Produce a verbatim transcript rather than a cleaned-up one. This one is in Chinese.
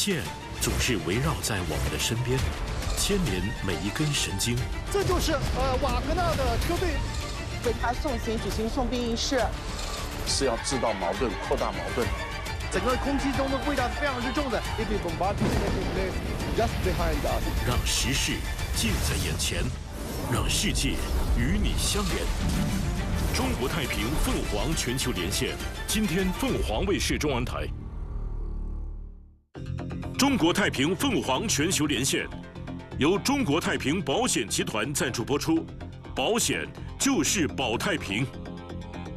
线总是围绕在我们的身边，牵连每一根神经。 这就是呃瓦格纳的车队为他送行举行送殡仪式， 是要制造矛盾、扩大矛盾。 整个空气中的味道是非常之重的。If we bombard just behind us， 让时事近在眼前，让世界与你相连。中国太平凤凰全球连线，今天凤凰卫视中文台。中国太平凤凰全球连线，由中国太平保险集团赞助播出，保险就是保太平。